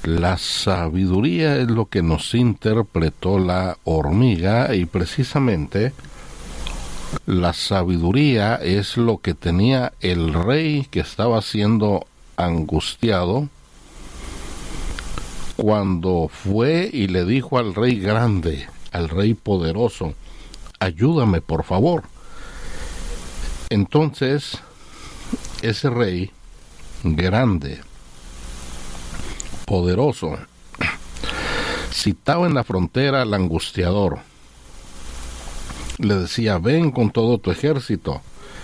La sabiduría es lo que nos interpretó la hormiga, y precisamente la sabiduría es lo que tenía el rey que estaba siendo angustiado cuando fue y le dijo al rey grande, al rey poderoso: ayúdame, por favor. Entonces, ese rey grande, poderoso, citaba en la frontera al angustiador. Le decía: ven con todo tu ejército.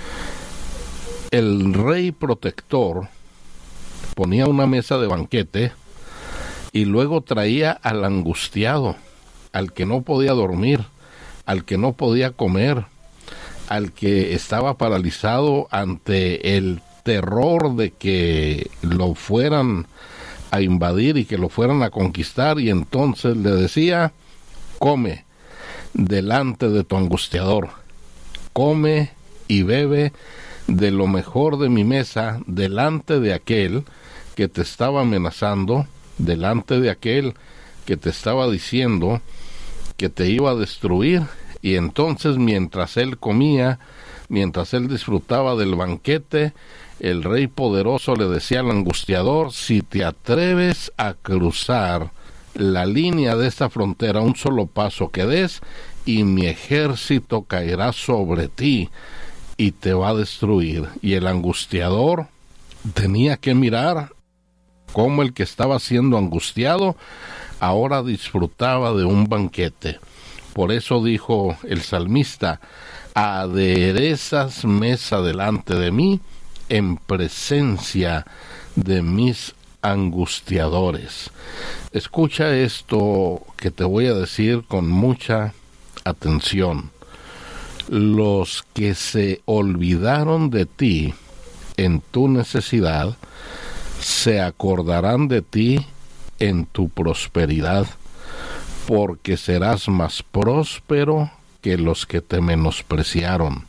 El rey protector ponía una mesa de banquete y luego traía al angustiado, al que no podía dormir, al que no podía comer, al que estaba paralizado ante el terror de que lo fueran a invadir y que lo fueran a conquistar, y entonces le decía: come delante de tu angustiador, come y bebe de lo mejor de mi mesa delante de aquel que te estaba amenazando, delante de aquel que te estaba diciendo que te iba a destruir. Y entonces, mientras él comía, mientras él disfrutaba del banquete, el rey poderoso le decía al angustiador: si te atreves a cruzar la línea de esta frontera, un solo paso que des, y mi ejército caerá sobre ti y te va a destruir. Y el angustiador tenía que mirar cómo el que estaba siendo angustiado ahora disfrutaba de un banquete. Por eso dijo el salmista: aderezas mesa delante de mí en presencia de mis angustiadores. Escucha esto que te voy a decir con mucha atención. Los que se olvidaron de ti en tu necesidad se acordarán de ti en tu prosperidad, porque serás más próspero que los que te menospreciaron.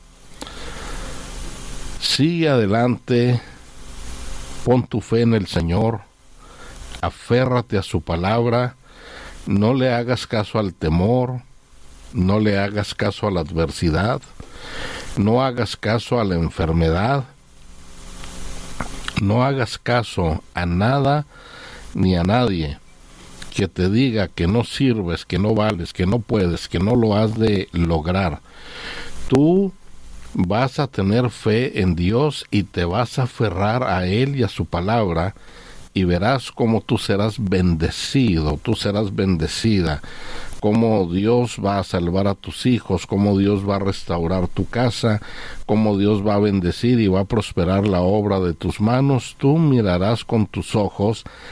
Sigue adelante, pon tu fe en el Señor, aférrate a su palabra, no le hagas caso al temor, no le hagas caso a la adversidad, no hagas caso a la enfermedad, no hagas caso a nada ni a nadie que te diga que no sirves, que no vales, que no puedes, que no lo has de lograr. Tú vas a tener fe en Dios y te vas a aferrar a Él y a su palabra, y verás cómo tú serás bendecido, tú serás bendecida, cómo Dios va a salvar a tus hijos, cómo Dios va a restaurar tu casa, cómo Dios va a bendecir y va a prosperar la obra de tus manos. Tú mirarás con tus ojos